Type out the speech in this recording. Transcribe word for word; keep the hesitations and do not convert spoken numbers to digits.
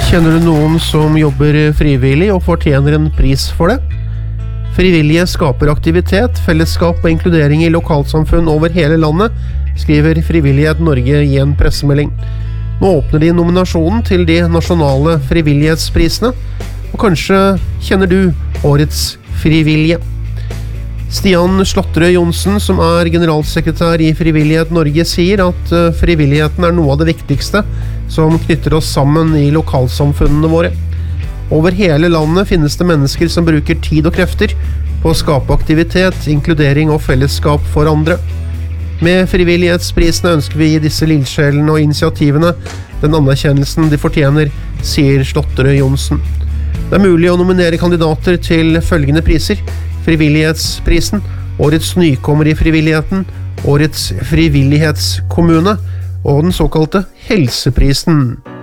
Kjenner du noen som jobber frivillig og fortjener en pris for det? Frivillige skaper aktivitet, fellesskap og inkludering i lokalsamfunn over hele landet, skriver Frivillighet Norge i en pressemelding. Nå åpner de nominasjonen til de nasjonale frivillighetsprisene, og kanskje kjenner du årets frivillige. Stian Slåtterøy Johnsen, som er generalsekretær i Frivillighet Norge, sier at frivilligheten er noe av det viktigste som knytter oss sammen i lokalsamfunnene våre. Over hele landet finnes det mennesker som bruker tid og krefter på å skape aktivitet, inkludering og fellesskap for andre. Med frivillighetsprisene ønsker vi å gi disse lillsjelene og initiativene den anerkjennelsen de fortjener, sier Slåtterøy Johnsen. Det er mulig å nominere kandidater til følgende priser: Frivillighetsprisen, Årets nykommer i frivilligheten, Årets frivillighetskommune og den såkalte Helseprisen.